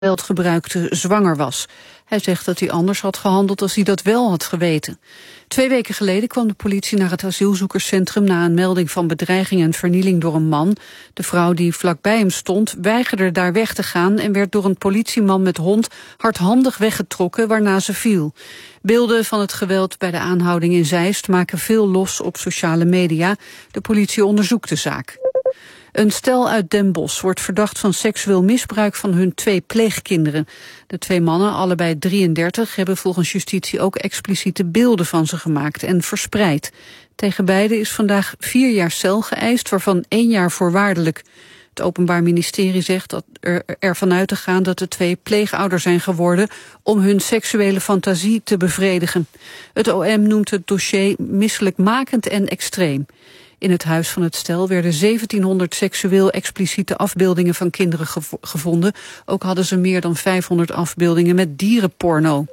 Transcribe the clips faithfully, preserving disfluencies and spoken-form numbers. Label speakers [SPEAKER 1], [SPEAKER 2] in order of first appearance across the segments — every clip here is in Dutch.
[SPEAKER 1] geweld gebruikte zwanger was. Hij zegt dat hij anders had gehandeld als hij dat wel had geweten. Twee weken geleden kwam de politie naar het asielzoekerscentrum na een melding van bedreiging en vernieling door een man. De vrouw die vlakbij hem stond weigerde daar weg te gaan en werd door een politieman met hond hardhandig weggetrokken waarna ze viel. Beelden van het geweld bij de aanhouding in Zeist maken veel los op sociale media. De politie onderzoekt de zaak. Een stel uit Den Bosch wordt verdacht van seksueel misbruik van hun twee pleegkinderen. De twee mannen, allebei drieëndertig, hebben volgens justitie ook expliciete beelden van ze gemaakt en verspreid. Tegen beiden is vandaag vier jaar cel geëist, waarvan één jaar voorwaardelijk. Het Openbaar Ministerie zegt dat er ervan uit te gaan dat de twee pleegouders zijn geworden om hun seksuele fantasie te bevredigen. Het O M noemt het dossier misselijkmakend en extreem. In het huis van het stel werden zeventienhonderd seksueel expliciete afbeeldingen van kinderen gev- gevonden. Ook hadden ze meer dan vijfhonderd afbeeldingen met dierenporno.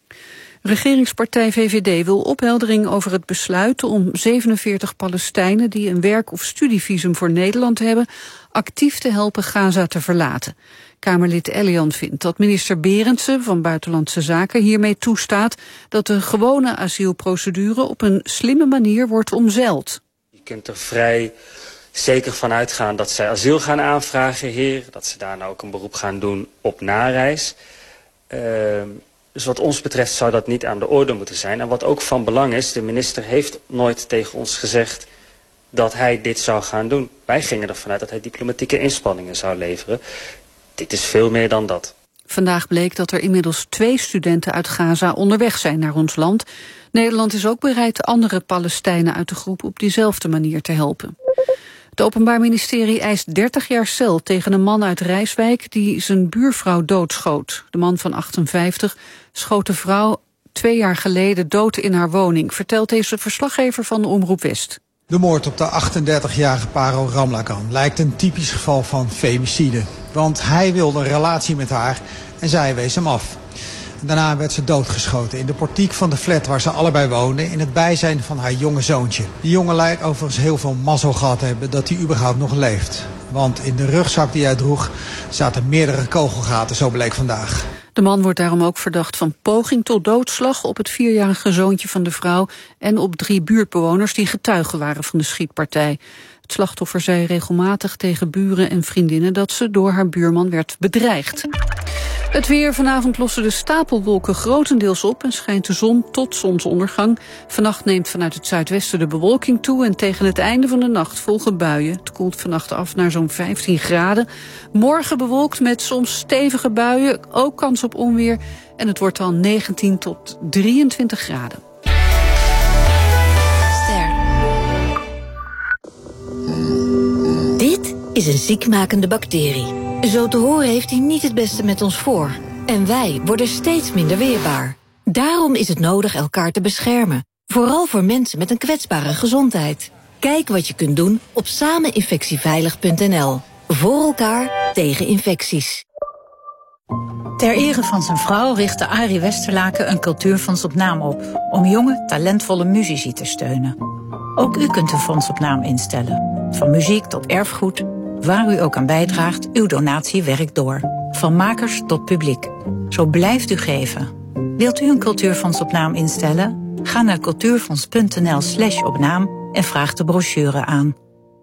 [SPEAKER 1] Regeringspartij V V D wil opheldering over het besluit om zevenenveertig Palestijnen die een werk- of studievisum voor Nederland hebben actief te helpen Gaza te verlaten. Kamerlid Elian vindt dat minister Berendsen van Buitenlandse Zaken hiermee toestaat dat de gewone asielprocedure op een slimme manier wordt omzeild.
[SPEAKER 2] Je kunt er vrij zeker van uitgaan dat zij asiel gaan aanvragen hier, dat ze daarna ook een beroep gaan doen op nareis. Uh, dus wat ons betreft zou dat niet aan de orde moeten zijn. En wat ook van belang is, de minister heeft nooit tegen ons gezegd dat hij dit zou gaan doen. Wij gingen ervan uit dat hij diplomatieke inspanningen zou leveren. Dit is veel meer dan dat.
[SPEAKER 1] Vandaag bleek dat er inmiddels twee studenten uit Gaza onderweg zijn naar ons land. Nederland is ook bereid andere Palestijnen uit de groep op diezelfde manier te helpen. Het Openbaar Ministerie eist dertig jaar cel tegen een man uit Rijswijk die zijn buurvrouw doodschoot. De man van achtenvijftig schoot de vrouw twee jaar geleden dood in haar woning, vertelt deze verslaggever van de Omroep West.
[SPEAKER 3] De moord op de achtendertigjarige Paro Ramlakan lijkt een typisch geval van femicide. Want hij wilde een relatie met haar en zij wees hem af. Daarna werd ze doodgeschoten in de portiek van de flat waar ze allebei woonden, in het bijzijn van haar jonge zoontje. Die jongen lijkt overigens heel veel mazzel gehad te hebben dat hij überhaupt nog leeft. Want in de rugzak die hij droeg zaten meerdere kogelgaten, zo bleek vandaag.
[SPEAKER 1] De man wordt daarom ook verdacht van poging tot doodslag op het vierjarige zoontje van de vrouw en op drie buurtbewoners die getuigen waren van de schietpartij. Het slachtoffer zei regelmatig tegen buren en vriendinnen dat ze door haar buurman werd bedreigd. Het weer. Vanavond lossen de stapelwolken grotendeels op en schijnt de zon tot zonsondergang. Vannacht neemt vanuit het zuidwesten de bewolking toe en tegen het einde van de nacht volgen buien. Het koelt vannacht af naar zo'n vijftien graden. Morgen bewolkt met soms stevige buien, ook kans op onweer. En het wordt dan negentien tot drieëntwintig graden.
[SPEAKER 4] Ster. Dit is een ziekmakende bacterie. Zo te horen heeft hij niet het beste met ons voor. En wij worden steeds minder weerbaar. Daarom is het nodig elkaar te beschermen. Vooral voor mensen met een kwetsbare gezondheid. Kijk wat je kunt doen op sameninfectieveilig punt n l. Voor elkaar tegen infecties.
[SPEAKER 5] Ter ere van zijn vrouw richtte Arie Westerlaken een cultuurfonds op naam op, om jonge, talentvolle muzici te steunen. Ook u kunt een fonds op naam instellen. Van muziek tot erfgoed. Waar u ook aan bijdraagt, uw donatie werkt door. Van makers tot publiek. Zo blijft u geven. Wilt u een cultuurfonds op naam instellen? Ga naar cultuurfonds punt n l slash op naam en vraag de brochure aan.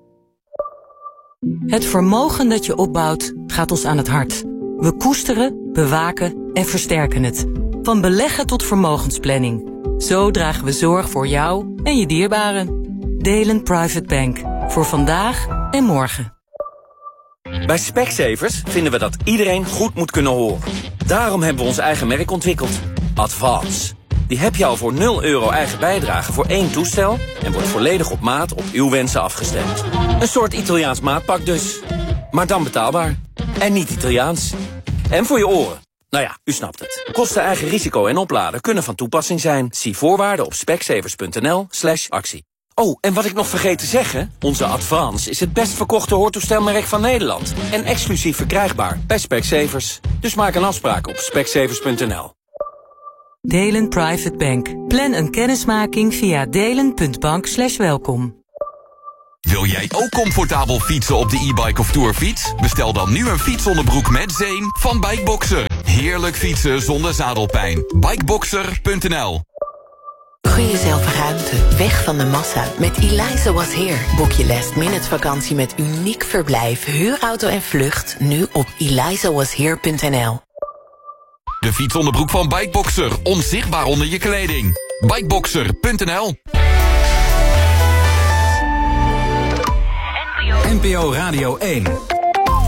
[SPEAKER 6] Het vermogen dat je opbouwt gaat ons aan het hart. We koesteren, bewaken en versterken het. Van beleggen tot vermogensplanning. Zo dragen we zorg voor jou en je dierbaren. Delen Private Bank. Voor vandaag en morgen.
[SPEAKER 7] Bij Specsavers vinden we dat iedereen goed moet kunnen horen. Daarom hebben we ons eigen merk ontwikkeld. Advance. Die heb je al voor nul euro eigen bijdrage voor één toestel en wordt volledig op maat op uw wensen afgestemd. Een soort Italiaans maatpak dus. Maar dan betaalbaar. En niet Italiaans. En voor je oren. Nou ja, u snapt het. Kosten, eigen risico en opladen kunnen van toepassing zijn. Zie voorwaarden op specsavers punt n l slash actie. Oh, en wat ik nog vergeet te zeggen, onze Advance is het best verkochte hoortoestelmerk van Nederland. En exclusief verkrijgbaar bij Specsavers. Dus maak een afspraak op specsavers punt n l.
[SPEAKER 6] Delen Private Bank. Plan een kennismaking via delen punt bank slash welkom.
[SPEAKER 8] Wil jij ook comfortabel fietsen op de e-bike of tourfiets? Bestel dan nu een fietsonderbroek met zeem van Bikeboxer. Heerlijk fietsen zonder zadelpijn. Bikeboxer punt n l.
[SPEAKER 9] Gun jezelf ruimte, weg van de massa. Met Eliza Was Here boek je last minute vakantie met uniek verblijf, huurauto en vlucht nu op eliza was here punt n l.
[SPEAKER 8] De fietsonderbroek van Bikeboxer, onzichtbaar onder je kleding. Bikeboxer punt n l.
[SPEAKER 10] N P O Radio één.